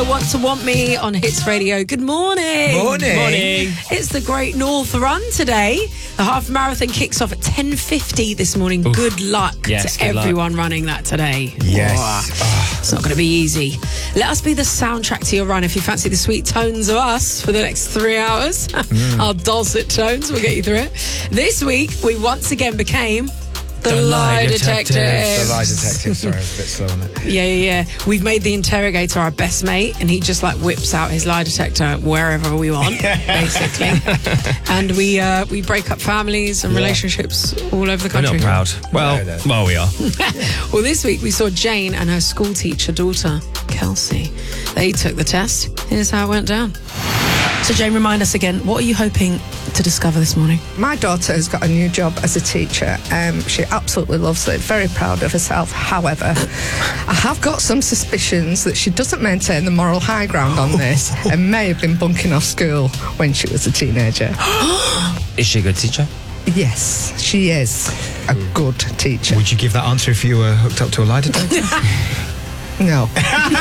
Want to Want Me on Hits Radio. Good morning. Morning. It's the Great North Run today. The half marathon kicks off at 10:50 this morning. Oof. Good luck to everyone running that today. Yes. It's not going to be easy. Let us be the soundtrack to your run if you fancy the sweet tones of us for the next 3 hours. Our dulcet tones will get you through it. This week, we once again became the lie detective. The lie detective. Sorry, I was a bit slow on it. Yeah. We've made the interrogator our best mate, and he just whips out his lie detector wherever we want, basically. And we break up families and relationships all over the country. We're not proud. Well, we are. Well, this week we saw Jane and her school teacher daughter, Kelsey. They took the test. Here's how it went down. So, Jane, remind us again, what are you hoping to discover this morning? My daughter has got a new job as a teacher. She absolutely loves it, very proud of herself. However, I have got some suspicions that she doesn't maintain the moral high ground on this and may have been bunking off school when she was a teenager. Is she a good teacher? Yes, she is a good teacher. Would you give that answer if you were hooked up to a lie detector? No.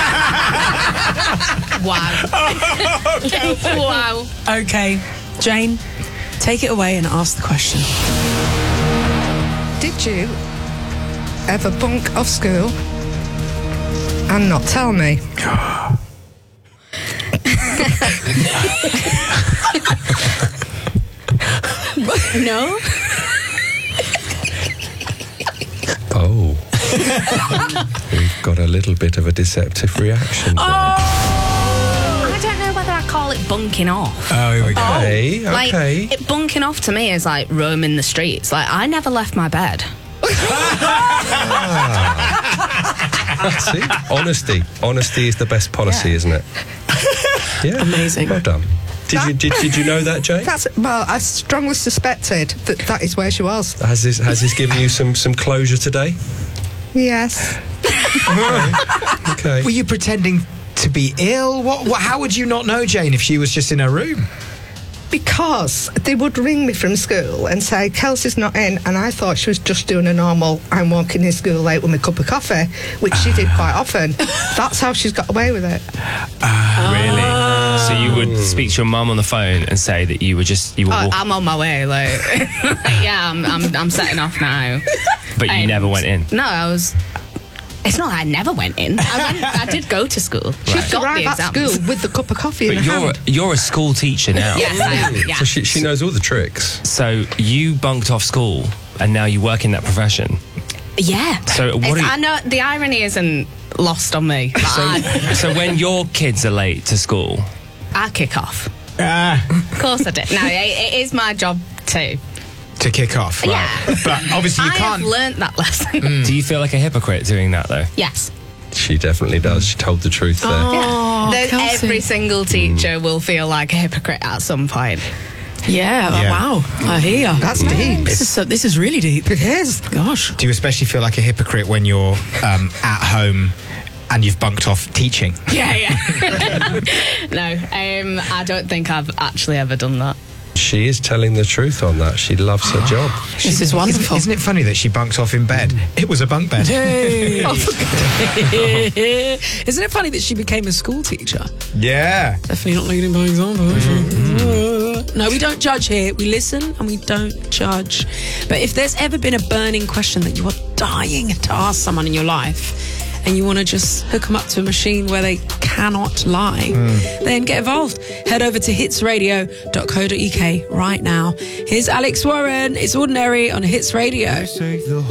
Wow. Okay, Jane, take it away and ask the question. Did you ever bunk off school and not tell me? No. Oh. We've got a little bit of a deceptive reaction there. I don't know whether I call it bunking off. Oh, here we go. Okay. Bunking off to me is like roaming the streets. Like, I never left my bed. See? Honesty is the best policy, isn't it? Yeah. Amazing. Well done. Did you know that, Jane? Well, I strongly suspected that is where she was. Has this given you some closure today? Yes. Okay. Were you pretending to be ill? How would you not know, Jane, if she was just in her room? Because they would ring me from school and say, Kelsey's not in, and I thought she was just doing a normal, I'm walking in school late with my cup of coffee, which she did quite often. That's how she's got away with it. Really? So you would speak to your mum on the phone and say that you were I'm on my way, I'm setting off now. But you never went in? No, it's not that I never went in. I did go to school. She got arrived at school with the cup of coffee in her hand. You're a school teacher now. Yes, I am. Yeah. So she knows all the tricks. So you bunked off school and now you work in that profession. Yeah. So I know the irony isn't lost on me. So when your kids are late to school, I kick off. Of course I did. No, it is my job too. To kick off, right? Yeah. But obviously you I can't. have learnt that lesson. do you feel like a hypocrite doing that though? Yes. She definitely does. She told the truth there. Every single teacher will feel like a hypocrite at some point. Yeah. Wow. I hear. That's deep. This is really deep. It is. Gosh. Do you especially feel like a hypocrite when you're at home and you've bunked off teaching? Yeah. No, I don't think I've actually ever done that. She is telling the truth on that. She loves her job. This is wonderful. Isn't it funny that she bunked off in bed? It was a bunk bed. Hey. Isn't it funny that she became a school teacher? Yeah. Definitely not leading by example. No, we don't judge here. We listen and we don't judge. But if there's ever been a burning question that you are dying to ask someone in your life and you want to just hook them up to a machine where they cannot lie, then get involved. Head over to hitsradio.co.uk right now. Here's Alex Warren. It's Ordinary on Hits Radio.